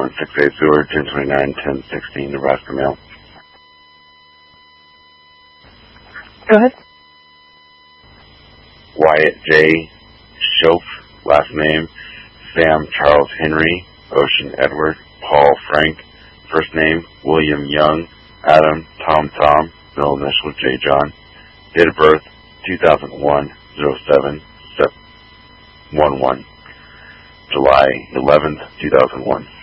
168 Sewer, 1029, 1016, Nebraska mail. Go ahead. Wyatt J. Schoaf, last name, Sam Charles Henry, Ocean Edward, Paul Frank, first name, William Young, Adam, Tom, middle initial, J. John, date of birth, 2001, 07, 11, July 11th, 2001.